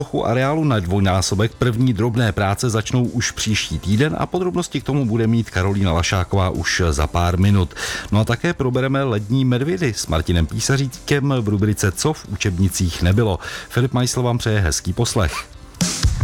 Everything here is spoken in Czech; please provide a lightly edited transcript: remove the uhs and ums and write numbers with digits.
Plochu areálu na dvojnásobek. První drobné práce začnou už příští týden a podrobnosti k tomu bude mít Karolína Lašáková už za pár minut. No a také probereme lední medvědy s Martinem Písaříkem v rubrice Co v učebnicích nebylo. Filip Majsl vám přeje hezký poslech.